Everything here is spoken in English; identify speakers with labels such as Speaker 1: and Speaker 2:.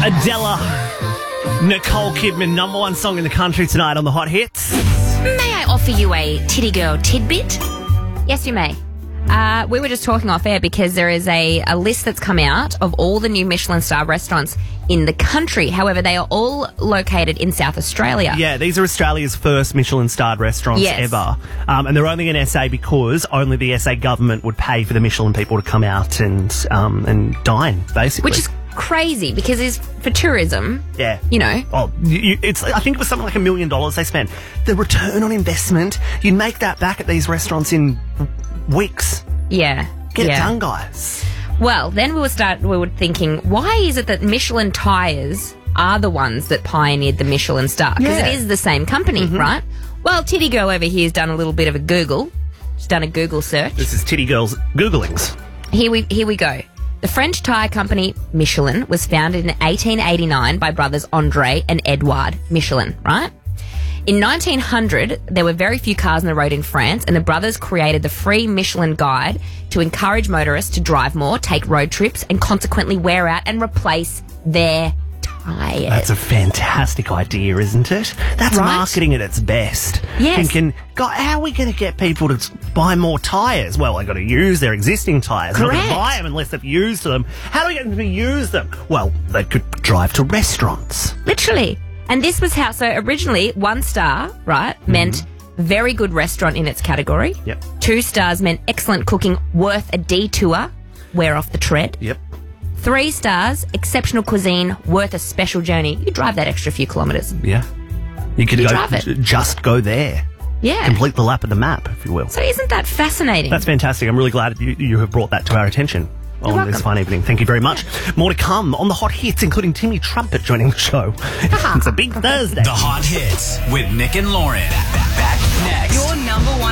Speaker 1: Adela, Nicole Kidman, number one song in the country tonight on the Hot Hits.
Speaker 2: May I offer you a titty girl tidbit? Yes, you may. We were just talking off air because there is a list that's come out of all the new Michelin star restaurants in the country. However, they are all located in South Australia.
Speaker 1: Yeah, these are Australia's first Michelin-starred restaurants ever. And they're only in SA because only the SA government would pay for the Michelin people to come out and dine, basically.
Speaker 2: Which is crazy because it's for tourism.
Speaker 1: Yeah.
Speaker 2: You know.
Speaker 1: Oh, I think it was something like $1 million they spent. The return on investment, you'd make that back at these restaurants in weeks.
Speaker 2: Yeah.
Speaker 1: Get it done, guys.
Speaker 2: Well, then we were thinking, why is it that Michelin tyres are the ones that pioneered the Michelin star? Because it is the same company, right? Well, Titty Girl over here has done a little bit of a Google. She's done a Google search.
Speaker 1: This is Titty Girl's Googlings.
Speaker 2: Here we go. The French tyre company Michelin was founded in 1889 by brothers André and Edouard Michelin, right? In 1900, there were very few cars on the road in France, and the brothers created the free Michelin Guide to encourage motorists to drive more, take road trips, and consequently wear out and replace their tyres.
Speaker 1: That's a fantastic idea, isn't it? That's marketing at its best.
Speaker 2: Yes.
Speaker 1: Thinking, God, how are we going to get people to buy more tyres? Well, they've got to use their existing tyres. They're not going to buy them unless they've used them. How do we get them to use them? Well, they could drive to restaurants.
Speaker 2: Literally. And this was how, so originally 1 star, right, meant very good restaurant in its category.
Speaker 1: Yep.
Speaker 2: 2 stars meant excellent cooking, worth a detour, wear off the tread.
Speaker 1: Yep.
Speaker 2: 3 stars, exceptional cuisine, worth a special journey. You drive that extra few kilometres.
Speaker 1: Yeah. You could
Speaker 2: drive it.
Speaker 1: just go there.
Speaker 2: Yeah.
Speaker 1: Complete the lap of the map, if you will.
Speaker 2: So isn't that fascinating?
Speaker 1: That's fantastic. I'm really glad you have brought that to our attention on this fine evening. Thank you very much. Yeah. More to come on the Hot Hits, including Timmy Trumpet joining the show. It's a big Thursday.
Speaker 3: The Hot Hits with Nick and Lauren. Back next.
Speaker 4: Your number one